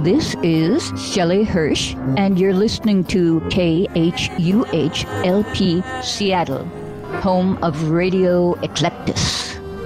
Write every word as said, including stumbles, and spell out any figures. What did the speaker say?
This is Shelley Hirsch, and you're listening to K H U H L P Seattle, home of Radio Eclectus.